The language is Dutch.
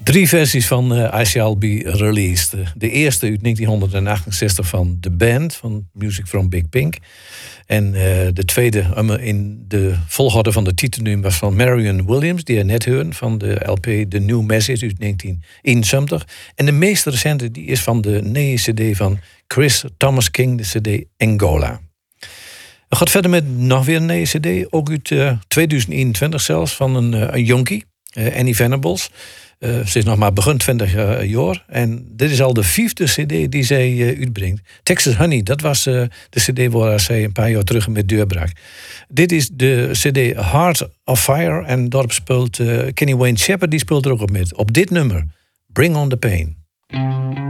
3 versies van I Shall Be Released. De eerste uit 1968 van The Band, van Music from Big Pink. En de tweede in de volgorde van de titelnummer was van Marion Williams, die je net hoorde, van de LP The New Message uit 1971. En de meest recente die is van de nieuwe cd van Chris Thomas King, de cd Angola. We gaan verder met nog weer een nieuwe cd, ook uit 2021 zelfs, van een jonkie, Annie Venables. Ze is nog maar begin 20 jaar. En dit is al de 5e cd die zij uitbrengt. Texas Honey, dat was de cd waar zij een paar jaar terug met deurbrak. Dit is de cd Heart of Fire. En daarop speelt Kenny Wayne Shepherd, die speelt er ook op met. Op dit nummer, Bring on the Pain.